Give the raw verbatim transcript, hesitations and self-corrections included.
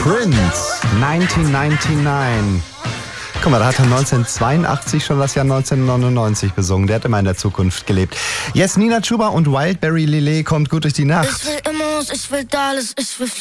Prince, neunzehnhundertneunundneunzig. Guck mal, da hat er neunzehnhundertzweiundachtzig schon das Jahr neunzehnhundertneunundneunzig besungen. Der hat immer in der Zukunft gelebt. Jetzt Nina Chuba und Wildberry Lillet kommt gut durch die Nacht. Ich will immer, ich will alles, ich will